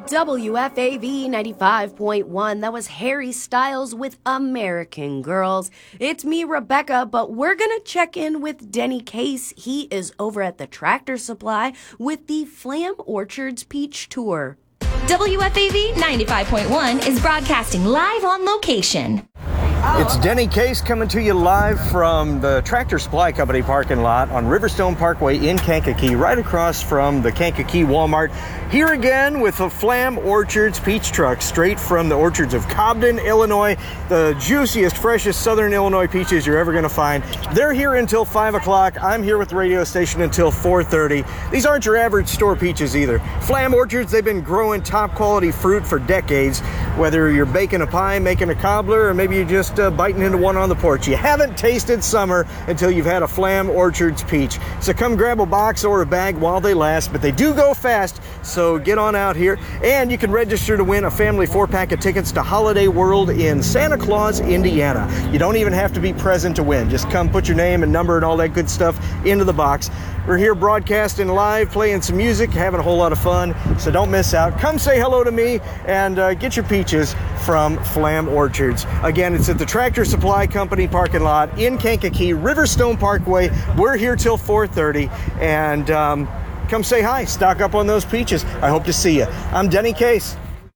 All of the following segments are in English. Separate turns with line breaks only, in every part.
WFAV 95.1. That was Harry Styles with American Girls. It's me, Rebecca, but we're going to check in with Denny Case. He is over at the Tractor Supply with the Flam Orchards Peach Tour.
WFAV 95.1 is broadcasting live on location.
It's Denny Case coming to you live from the Tractor Supply Company parking lot on Riverstone Parkway in Kankakee, right across from the Kankakee Walmart. Here again with the Flam Orchards Peach Truck, straight from the orchards of Cobden, Illinois. The juiciest, freshest Southern Illinois peaches you're ever going to find. They're here until 5 o'clock. I'm here with the radio station until 4:30. These aren't your average store peaches either. Flam Orchards, they've been growing top quality fruit for decades. Whether you're baking a pie, making a cobbler, or maybe you're just biting into one on the porch, you haven't tasted summer until you've had a Flam Orchards peach. So come grab a box or a bag while they last, but they do go fast, so get on out here. And you can register to win a family 4-pack of tickets to Holiday World in Santa Claus, Indiana. You don't even have to be present to win. Just come put your name and number and all that good stuff into the box. We're here broadcasting live, playing some music, having a whole lot of fun, so don't miss out. Come say hello to me and get your peaches from Flam Orchards. Again, it's at the Tractor Supply Company parking lot in Kankakee, Riverstone Parkway. We're here till 4:30, and come say hi, stock up on those peaches. I hope to see you. I'm Denny Case.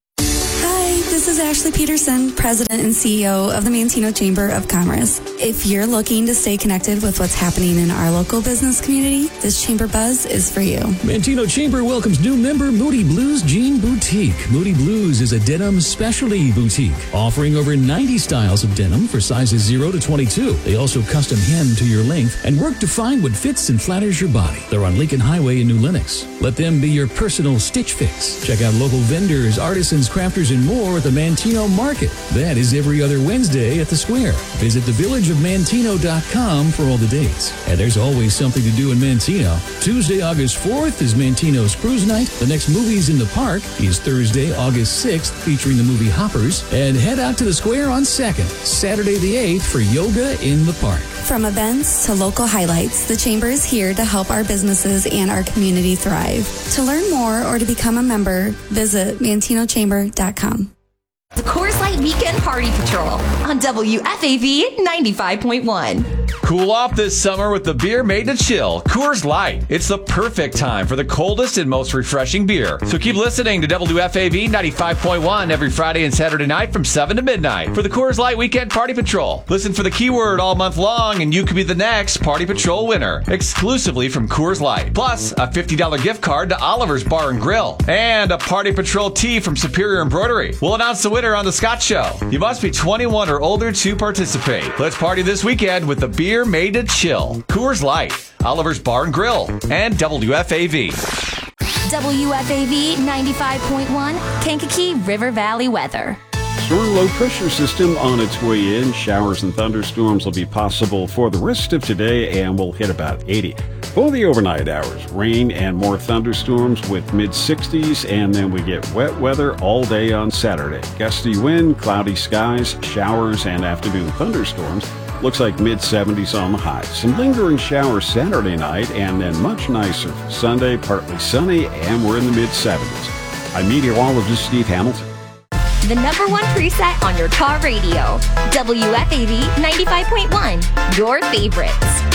This is Ashley Peterson, President and CEO of the Manteno Chamber of Commerce. If you're looking to stay connected with what's happening in our local business community, this Chamber Buzz is for you.
Manteno Chamber welcomes new member Moody Blues Jean Boutique. Moody Blues is a denim specialty boutique, offering over 90 styles of denim for sizes 0 to 22. They also custom hem to your length and work to find what fits and flatters your body. They're on Lincoln Highway in New Lenox. Let them be your personal stitch fix. Check out local vendors, artisans, crafters, and more at the Manteno Market. That is every other Wednesday at the Square. Visit thevillageofmanteno.com for all the dates. And there's always something to do in Manteno. Tuesday, August 4th is Manteno's Cruise Night. The next Movies in the Park is Thursday, August 6th, featuring the movie Hoppers. And head out to the Square on 2nd, Saturday the 8th for Yoga in the Park.
From events to local highlights, the Chamber is here to help our businesses and our community thrive. To learn more or to become a member, visit mantenochamber.com.
The Coors Light Weekend Party Patrol on WFAV 95.1.
Cool off this summer with the beer made to chill, Coors Light. It's the perfect time for the coldest and most refreshing beer. So keep listening to WFAV 95.1 every Friday and Saturday night from 7 to midnight for the Coors Light Weekend Party Patrol. Listen for the keyword all month long and you could be the next Party Patrol winner, exclusively from Coors Light. Plus, a $50 gift card to Oliver's Bar and Grill and a Party Patrol tee from Superior Embroidery. We'll announce the winner on The Scott Show. You must be 21 or older to participate. Let's party this weekend with the beer made to chill. Coors Light, Oliver's Bar and Grill, and WFAV.
WFAV 95.1, Kankakee River Valley weather.
Strong low pressure system on its way in. Showers and thunderstorms will be possible for the rest of today and will hit about 80. For the overnight hours, rain and more thunderstorms with mid-60s, and then we get wet weather all day on Saturday. Gusty wind, cloudy skies, showers, and afternoon thunderstorms. Looks like mid-70s on the high. Some lingering showers Saturday night, and then much nicer for Sunday, partly sunny, and we're in the mid-70s. I'm meteorologist Steve Hamilton.
The number one preset on your car radio. WFAV 95.1, your favorites.